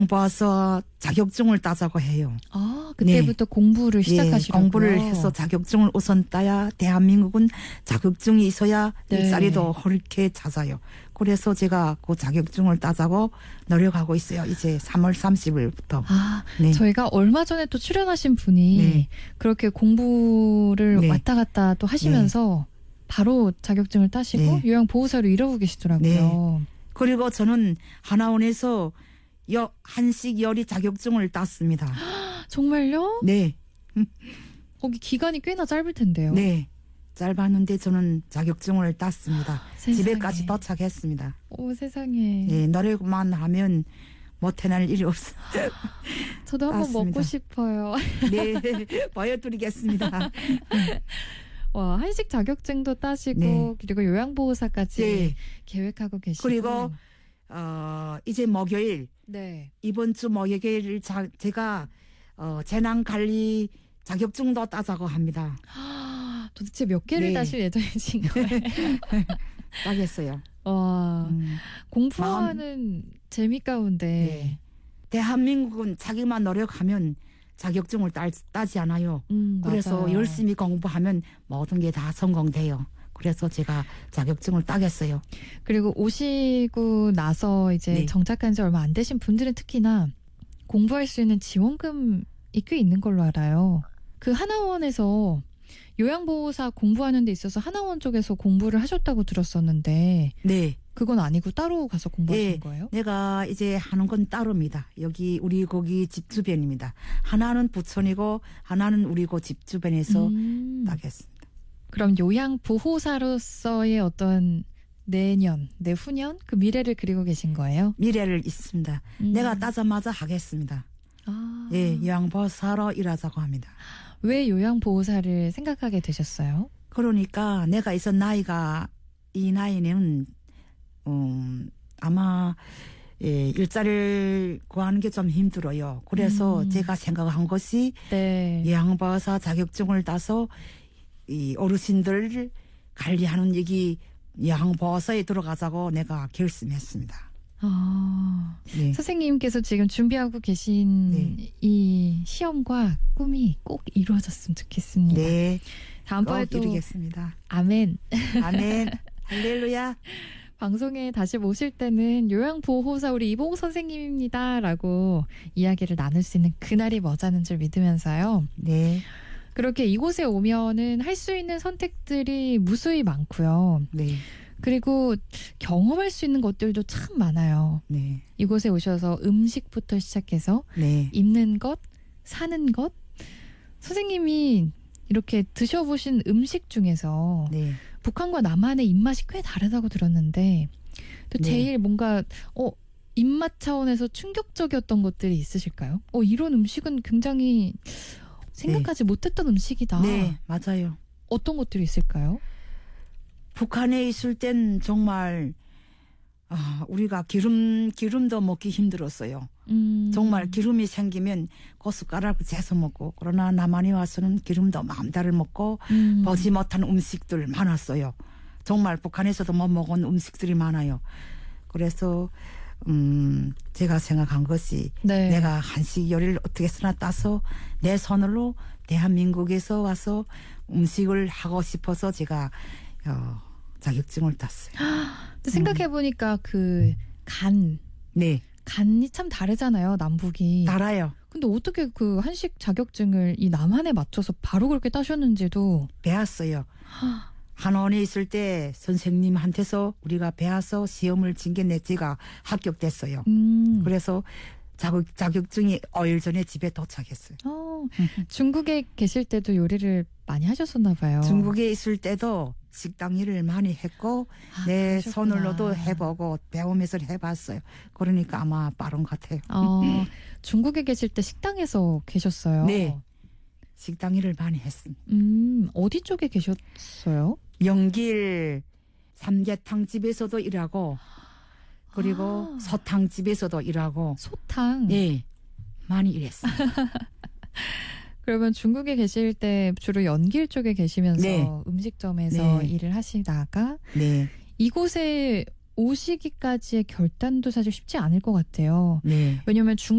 공부해서 자격증을 따자고 해요. 아, 그때부터 공부를 시작하시려고요? 공부를 해서 자격증을 우선 따야 대한민국은 자격증이 있어야 일자리도 그렇게 찾아요. 그래서 제가 그 자격증을 따자고 노력하고 있어요. 이제 3월 30일부터. 아, 저희가 얼마 전에 또 출연하신 분이 그렇게 공부를 왔다 갔다 또 하시면서 바로 자격증을 따시고 요양보호사로 일하고 계시더라고요. 그리고 저는 하나원에서 한식 요리 자격증을 땄습니다. 정말요? 네. 거기 기간이 꽤나 짧을 텐데요. 네. 짧았는데 저는 자격증을 땄습니다. 집에까지 도착했습니다. 오, 세상에. 네, 노력만 하면 못 해낼 일이 없어요. 저도 한번 땄습니다. 먹고 싶어요. 네, 보여드리겠습니다. 와, 한식 자격증도 따시고 그리고 요양보호사까지 계획하고 계시고. 그리고 이제 목요일 이번 주 목요일 제가 재난관리 자격증도 따자고 합니다. 도대체 몇 개를 따실 예정이신 거예요? 따겠어요. 와, 공부하는 재미 가운데 대한민국은 자기만 노력하면 자격증을 따지 않아요. 그래서 맞아요. 열심히 공부하면 모든 게 다 성공돼요. 그래서 제가 자격증을 따겠어요. 그리고 오시고 나서 이제 정착한 지 얼마 안 되신 분들은 특히나 공부할 수 있는 지원금이 꽤 있는 걸로 알아요. 그 하나원에서 요양보호사 공부하는 데 있어서 하나원 쪽에서 공부를 하셨다고 들었었는데 그건 아니고 따로 가서 공부하신 거예요? 내가 이제 하는 건 따로입니다. 여기 우리 거기 집 주변입니다. 하나는 부천이고 하나는 우리 그 집 주변에서 따겠습니다. 그럼 요양보호사로서의 어떤 내후년 그 미래를 그리고 계신 거예요? 미래를 있습니다. 내가 따자마자 하겠습니다. 요양보호사로 일하자고 합니다. 왜 요양보호사를 생각하게 되셨어요? 그러니까 내가 있던 나이가 이 나이는 아마 일자리를 구하는 게 좀 힘들어요. 그래서 제가 생각한 것이 요양보호사 자격증을 따서 이 어르신들을 관리하는 여기 요양보호사에 들어가자고 내가 결심했습니다. 선생님께서 지금 준비하고 계신 이 시험과 꿈이 꼭 이루어졌으면 좋겠습니다. 다음번에도 이루겠습니다. 아멘. 아멘. 할렐루야. 방송에 다시 모실 때는 요양보호사 우리 이봉 선생님입니다라고 이야기를 나눌 수 있는 그날이 머지않은 줄 믿으면서요. 그렇게 이곳에 오면은 할 수 있는 선택들이 무수히 많고요. 그리고 경험할 수 있는 것들도 참 많아요. 이곳에 오셔서 음식부터 시작해서 입는 것, 사는 것. 선생님이 이렇게 드셔보신 음식 중에서 북한과 남한의 입맛이 꽤 다르다고 들었는데 또 제일 뭔가 입맛 차원에서 충격적이었던 것들이 있으실까요? 이런 음식은 굉장히 생각하지 못했던 음식이다. 네, 맞아요. 어떤 것들이 있을까요? 북한에 있을 땐 정말 우리가 기름도 먹기 힘들었어요. 정말 기름이 생기면 고춧가락을 재서 먹고 그러나 남한에 와서는 기름도 마음대로 먹고 보지 못한 음식들 많았어요. 정말 북한에서도 못 먹은 음식들이 많아요. 그래서 제가 생각한 것이 내가 한식 요리를 어떻게 쓰나 따서 내 손으로 대한민국에서 와서 음식을 하고 싶어서 제가 자격증을 땄어요. 생각해보니까 그 간이 참 다르잖아요, 남북이. 달아요. 근데 어떻게 그 한식 자격증을 이 남한에 맞춰서 바로 그렇게 따셨는지도 배웠어요. 한원에 있을 때 선생님한테서 우리가 배워서 시험을 친 게 제가 합격됐어요. 그래서 자격증이 5일 전에 집에 도착했어요. 중국에 계실 때도 요리를 많이 하셨었나 봐요. 중국에 있을 때도 식당 일을 많이 했고 내 손으로도 해보고 배우면서 해봤어요. 그러니까 아마 빠른 것 같아요. 중국에 계실 때 식당에서 계셨어요? 네. 식당 일을 많이 했습니다. 어디 쪽에 계셨어요? 영길 삼계탕집에서도 일하고 그리고 소탕집에서도 일하고. 소탕? 네. 많이 일했어요. 그러면 중국에 계실 때 주로 연길 쪽에 계시면서 음식점에서 일을 하시다가 이곳에 오시기까지의 결단도 사실 쉽지 않을 것 같아요. 네. 왜냐하면